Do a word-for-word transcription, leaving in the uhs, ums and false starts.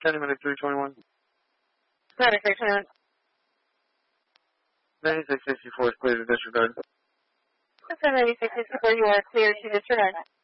County Medic three twenty-one. County three twenty-one. ninety-six sixty-four is clear to disregard. ninety-six sixty-four, you are clear to disregard.